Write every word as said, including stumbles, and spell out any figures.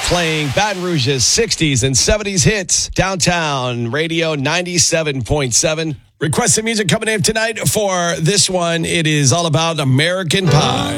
playing Baton Rouge's sixties and seventies hits. Downtown Radio ninety-seven point seven. Requested music coming in tonight for this one. It is all about American Pie.